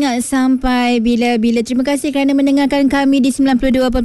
Sampai bila-bila. Terima kasih kerana mendengarkan kami di 92.6,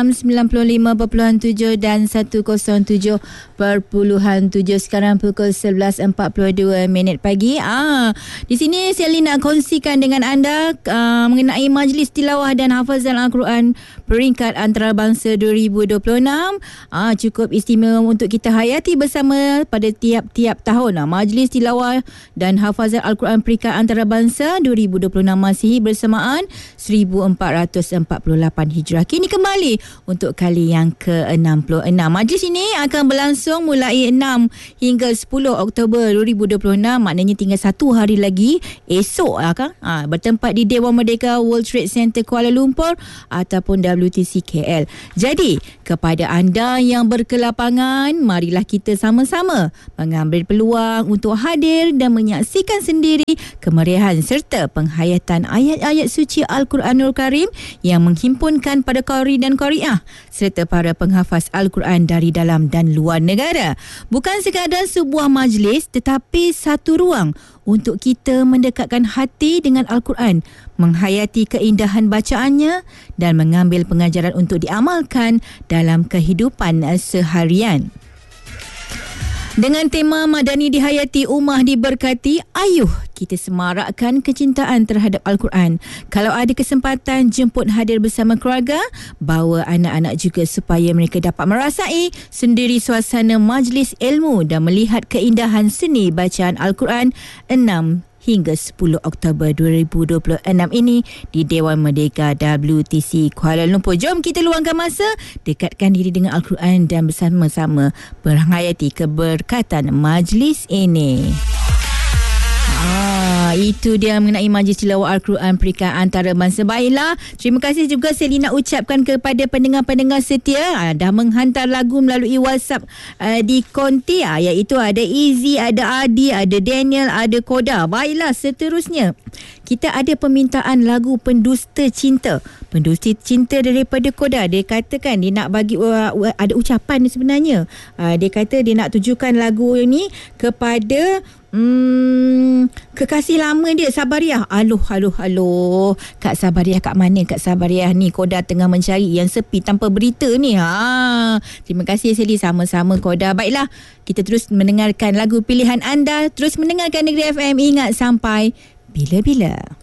95.7 dan 107.7. Sekarang pukul 11.42 pagi. Di sini saya nak kongsikan dengan anda mengenai Majlis Tilawah dan Hafazan Al-Quran peringkat antarabangsa 2026. Cukup istimewa untuk kita hayati bersama pada tiap-tiap tahun. Majlis Tilawah dan Hafazan Al-Quran peringkat antarabangsa 2026 Masihi bersamaan 1448 Hijrah. Kini kembali untuk kali yang ke-66. Majlis ini akan berlangsung mulai 6 hingga 10 Oktober 2026. Maknanya tinggal satu hari lagi esok kan? Bertempat di Dewan Merdeka World Trade Center Kuala Lumpur ataupun WTC KL. Jadi kepada anda yang berkelapangan, marilah kita sama-sama mengambil peluang untuk hadir dan menyaksikan sendiri kemeriahan serta penghayatan ayat-ayat suci Al-Quranul Karim yang menghimpunkan pada qari dan qariah serta para penghafaz Al-Quran dari dalam dan luar negara. Bukan sekadar sebuah majlis, tetapi satu ruang untuk kita mendekatkan hati dengan Al-Quran, menghayati keindahan bacaannya dan mengambil pengajaran untuk diamalkan dalam kehidupan seharian. Dengan tema Madani dihayati, Ummah diberkati, ayuh kita semarakkan kecintaan terhadap Al-Quran. Kalau ada kesempatan, jemput hadir bersama keluarga, bawa anak-anak juga supaya mereka dapat merasai sendiri suasana majlis ilmu dan melihat keindahan seni bacaan Al-Quran 6 hingga 10 Oktober 2026 ini di Dewan Merdeka WTC Kuala Lumpur. Jom kita luangkan masa, dekatkan diri dengan Al-Quran dan bersama-sama menghayati keberkatan majlis ini. Itu dia mengenai Majlis Tilawah Al-Quran peringkat antarabangsa. Baiklah, terima kasih juga saya nak ucapkan kepada pendengar-pendengar setia dah menghantar lagu melalui WhatsApp di konti, iaitu ada Izzy, ada Adi, ada Daniel, ada Koda. Baiklah, seterusnya kita ada permintaan lagu Pendusta Cinta. Pendusta Cinta daripada Koda. Dia katakan dia nak bagi ada ucapan sebenarnya. Dia kata dia nak tujukan lagu ini kepada kekasih lama dia, Sabariah. Aloh. Kak Sabariah kat mana Kak Sabariah ni? Koda tengah mencari yang sepi tanpa berita ni. Terima kasih Seli, sama-sama Koda. Baiklah, kita terus mendengarkan lagu pilihan anda. Terus mendengarkan Negeri FM. Ingat, sampai bila-bila.